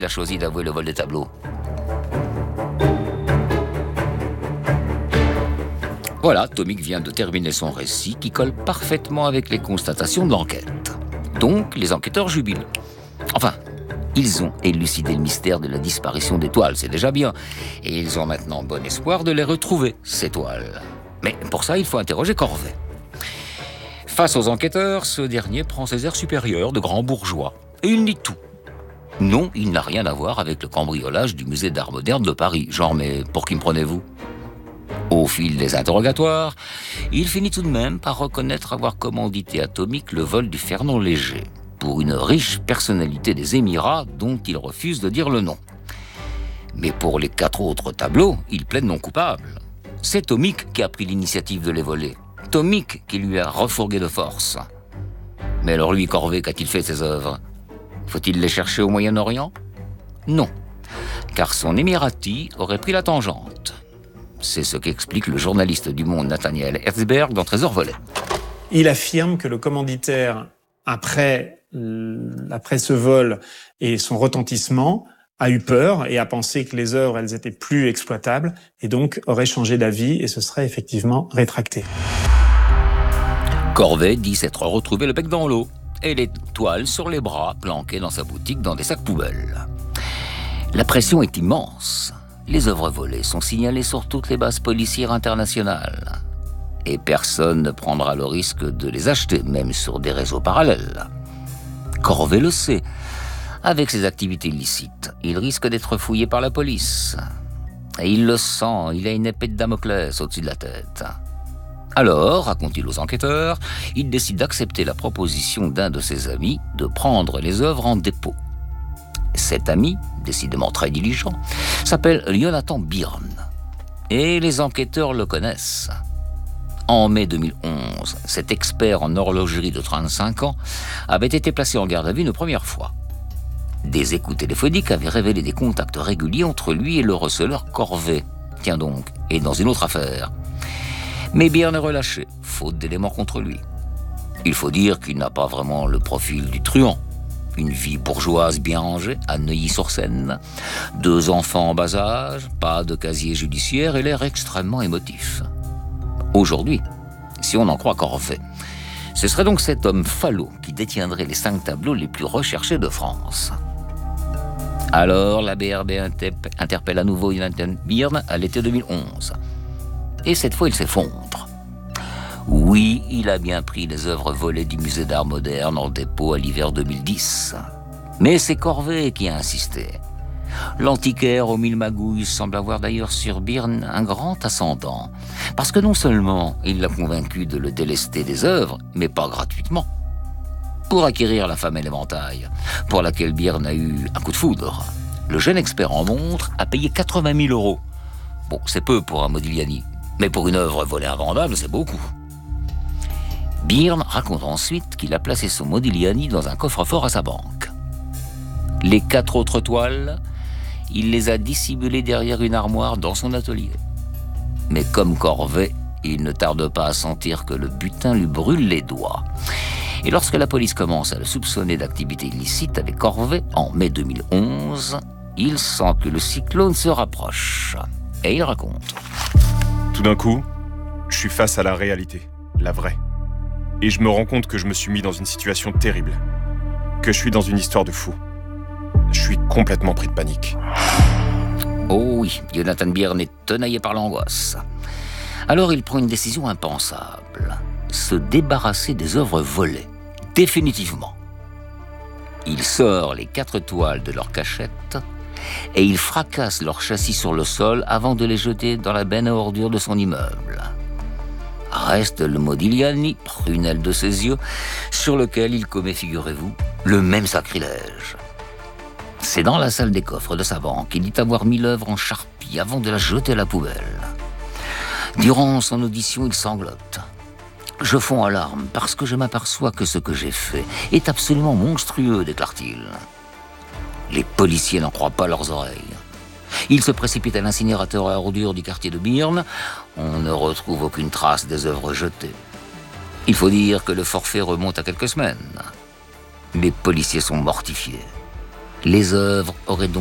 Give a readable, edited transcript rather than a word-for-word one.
a choisi d'avouer le vol des tableaux. Voilà, Tomic vient de terminer son récit qui colle parfaitement avec les constatations de l'enquête. Donc, les enquêteurs jubilent. Enfin, ils ont élucidé le mystère de la disparition des toiles, c'est déjà bien. Et ils ont maintenant bon espoir de les retrouver, ces toiles. Mais pour ça, il faut interroger Corvée. Face aux enquêteurs, ce dernier prend ses airs supérieurs de grand bourgeois. Et il nie tout. Non, il n'a rien à voir avec le cambriolage du musée d'art moderne de Paris. Genre, mais pour qui me prenez-vous ? Au fil des interrogatoires, il finit tout de même par reconnaître avoir commandité à Tomic le vol du Fernand Léger pour une riche personnalité des Émirats dont il refuse de dire le nom. Mais pour les 4 autres tableaux, il plaide non coupable. C'est Tomic qui a pris l'initiative de les voler. Tomic qui lui a refourgué de force. Mais alors lui, Corvée, qu'a-t-il fait de ses œuvres ? Faut-il les chercher au Moyen-Orient ? Non, car son émirati aurait pris la tangente. C'est ce qu'explique le journaliste du Monde Nathaniel Herzberg dans Trésor volé. Il affirme que le commanditaire, après ce vol et son retentissement, a eu peur et a pensé que les œuvres, elles étaient plus exploitables et donc aurait changé d'avis et se serait effectivement rétracté. Corvée dit s'être retrouvé le bec dans l'eau et les toiles sur les bras planquées dans sa boutique dans des sacs poubelles. La pression est immense. Les œuvres volées sont signalées sur toutes les bases policières internationales. Et personne ne prendra le risque de les acheter, même sur des réseaux parallèles. Corvée le sait. Avec ses activités illicites, il risque d'être fouillé par la police. Et il le sent, il a une épée de Damoclès au-dessus de la tête. Alors, raconte-t-il aux enquêteurs, il décide d'accepter la proposition d'un de ses amis de prendre les œuvres en dépôt. Cet ami, décidément très diligent, s'appelle Jonathan Byrne. Et les enquêteurs le connaissent. En mai 2011, cet expert en horlogerie de 35 ans avait été placé en garde à vue une première fois. Des écoutes téléphoniques avaient révélé des contacts réguliers entre lui et le receleur Corvée. Tiens donc, et dans une autre affaire. Mais Byrne est relâché, faute d'éléments contre lui. Il faut dire qu'il n'a pas vraiment le profil du truand. Une vie bourgeoise bien rangée, à Neuilly-sur-Seine. 2 enfants en bas âge, pas de casier judiciaire et l'air extrêmement émotif. Aujourd'hui, si on en croit Corvée, ce serait donc cet homme falot qui détiendrait les 5 tableaux les plus recherchés de France. Alors, la BRB interpelle à nouveau Jonathan Byrne à l'été 2011. Et cette fois, il s'effondre. Oui, il a bien pris les œuvres volées du musée d'art moderne en dépôt à l'hiver 2010. Mais c'est Corvée qui a insisté. L'antiquaire aux 1000 magouilles semble avoir d'ailleurs sur Byrne un grand ascendant. Parce que non seulement il l'a convaincu de le délester des œuvres, mais pas gratuitement. Pour acquérir la femme éventail, pour laquelle Byrne a eu un coup de foudre, le jeune expert en montre a payé 80 000 €. Bon, c'est peu pour un Modigliani, mais pour une œuvre volée invendable, c'est beaucoup. Byrne raconte ensuite qu'il a placé son Modigliani dans un coffre-fort à sa banque. Les 4 autres toiles, il les a dissimulées derrière une armoire dans son atelier. Mais comme Corvée, il ne tarde pas à sentir que le butin lui brûle les doigts. Et lorsque la police commence à le soupçonner d'activité illicite avec Corvée, en mai 2011, il sent que le cyclone se rapproche. Et il raconte. Tout d'un coup, je suis face à la réalité, la vraie. Et je me rends compte que je me suis mis dans une situation terrible. Que je suis dans une histoire de fou. Je suis complètement pris de panique. Oh oui, Jonathan Byrne est tenaillé par l'angoisse. Alors il prend une décision impensable. Se débarrasser des œuvres volées. Définitivement. Il sort les 4 toiles de leur cachette et il fracasse leur châssis sur le sol avant de les jeter dans la benne à ordures de son immeuble. Reste le Modigliani, prunelle de ses yeux, sur lequel il commet, figurez-vous, le même sacrilège. C'est dans la salle des coffres de sa banque qu'il dit avoir mis l'œuvre en charpie avant de la jeter à la poubelle. Durant son audition, il sanglote. « Je fonds en larmes parce que je m'aperçois que ce que j'ai fait est absolument monstrueux », déclare-t-il. Les policiers n'en croient pas leurs oreilles. Ils se précipitent à l'incinérateur à ordures du quartier de Byrne. On ne retrouve aucune trace des œuvres jetées. Il faut dire que le forfait remonte à quelques semaines. Les policiers sont mortifiés. Les œuvres auraient donc